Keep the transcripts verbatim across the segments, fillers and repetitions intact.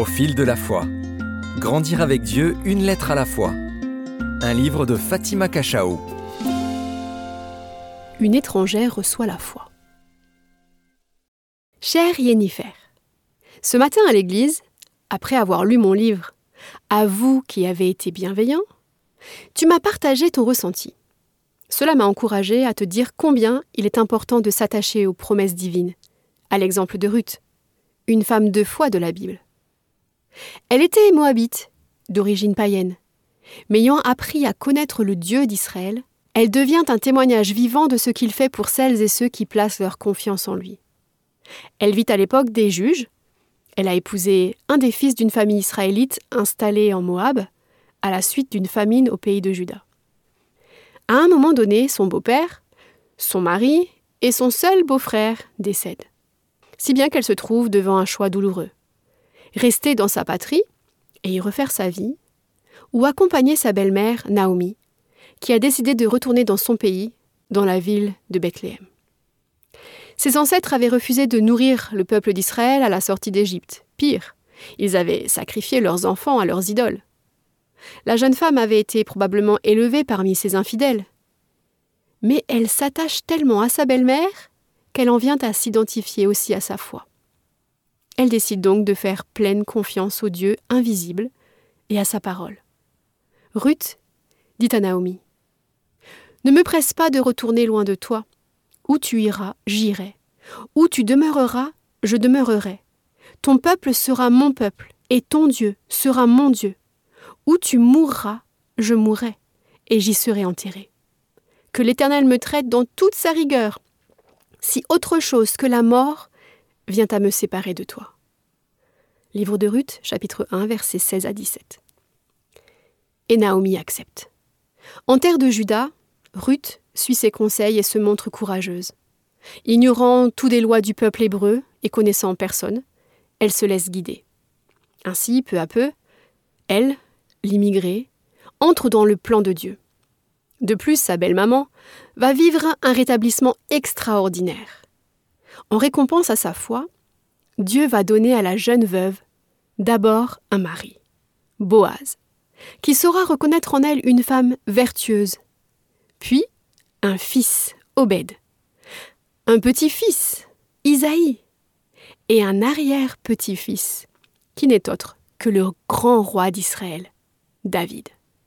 Au fil de la foi. Grandir avec Dieu, une lettre à la fois. Un livre de Fatima Cachao. Une étrangère reçoit la foi. Chère Yennefer, ce matin à l'église, après avoir lu mon livre « À vous qui avez été bienveillant », tu m'as partagé ton ressenti. Cela m'a encouragé à te dire combien il est important de s'attacher aux promesses divines, à l'exemple de Ruth, une femme de foi de la Bible. Elle était moabite, d'origine païenne, mais ayant appris à connaître le Dieu d'Israël, elle devient un témoignage vivant de ce qu'il fait pour celles et ceux qui placent leur confiance en lui. Elle vit à l'époque des juges. Elle a épousé un des fils d'une famille israélite installée en Moab, à la suite d'une famine au pays de Juda. À un moment donné, son beau-père, son mari et son seul beau-frère décèdent, si bien qu'elle se trouve devant un choix douloureux. Rester dans sa patrie et y refaire sa vie, ou accompagner sa belle-mère, Naomi, qui a décidé de retourner dans son pays, dans la ville de Bethléem. Ses ancêtres avaient refusé de nourrir le peuple d'Israël à la sortie d'Égypte. Pire, ils avaient sacrifié leurs enfants à leurs idoles. La jeune femme avait été probablement élevée parmi ces infidèles. Mais elle s'attache tellement à sa belle-mère qu'elle en vient à s'identifier aussi à sa foi. Elle décide donc de faire pleine confiance au Dieu invisible et à sa parole. Ruth dit à Naomi : « Ne me presse pas de retourner loin de toi. Où tu iras, j'irai. Où tu demeureras, je demeurerai. Ton peuple sera mon peuple, et ton Dieu sera mon Dieu. Où tu mourras, je mourrai, et j'y serai enterré. Que l'Éternel me traite dans toute sa rigueur, si autre chose que la mort vient à me séparer de toi. » Livre de Ruth, chapitre un, versets seize à dix-sept. Et Naomi accepte. En terre de Juda, Ruth suit ses conseils et se montre courageuse. Ignorant toutes les lois du peuple hébreu et connaissant personne, elle se laisse guider. Ainsi, peu à peu, elle, l'immigrée, entre dans le plan de Dieu. De plus, sa belle-maman va vivre un rétablissement extraordinaire. En récompense à sa foi, Dieu va donner à la jeune veuve d'abord un mari, Boaz, qui saura reconnaître en elle une femme vertueuse, puis un fils, Obed, un petit-fils, Isaïe, et un arrière-petit-fils, qui n'est autre que le grand roi d'Israël, David.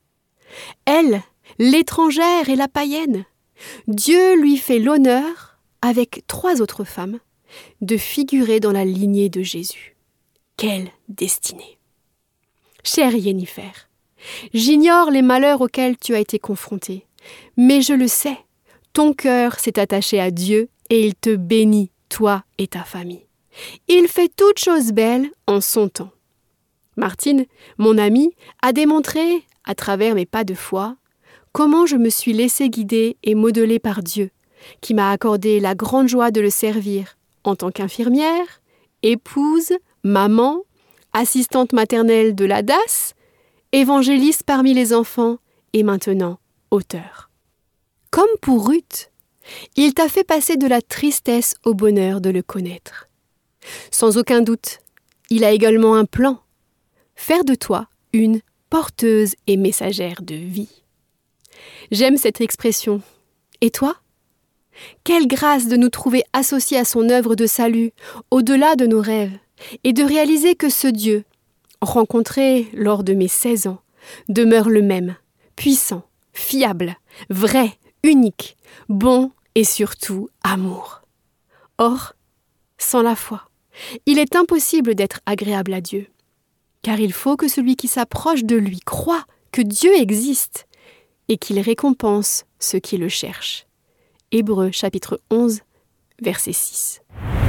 Elle, l'étrangère et la païenne, Dieu lui fait l'honneur, avec trois autres femmes, de figurer dans la lignée de Jésus. Quelle destinée! Chère Yennefer, j'ignore les malheurs auxquels tu as été confrontée, mais je le sais, ton cœur s'est attaché à Dieu et il te bénit, toi et ta famille. Il fait toutes choses belles en son temps. Martine, mon amie, a démontré, à travers mes pas de foi, comment je me suis laissée guider et modeler par Dieu, qui m'a accordé la grande joie de le servir en tant qu'infirmière, épouse, maman, assistante maternelle de la D A S, évangéliste parmi les enfants et maintenant auteur. Comme pour Ruth, il t'a fait passer de la tristesse au bonheur de le connaître. Sans aucun doute, il a également un plan, faire de toi une porteuse et messagère de vie. J'aime cette expression. Et toi ? Quelle grâce de nous trouver associés à son œuvre de salut, au-delà de nos rêves, et de réaliser que ce Dieu, rencontré lors de mes seize ans, demeure le même, puissant, fiable, vrai, unique, bon et surtout amour. Or, sans la foi, il est impossible d'être agréable à Dieu, car il faut que celui qui s'approche de lui croie que Dieu existe et qu'il récompense ceux qui le cherchent. Hébreux chapitre onze, verset six.